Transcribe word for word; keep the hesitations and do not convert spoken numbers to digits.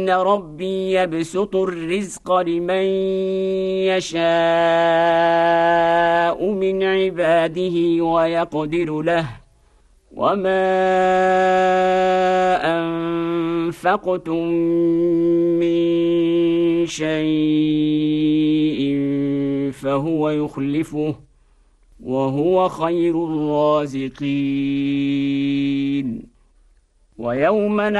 إن ربي يبسط الرزق لمن يشاء من عباده ويقدر له وما أنفقتم من شيء فهو يخلفه وهو خير الرازقين. ويوم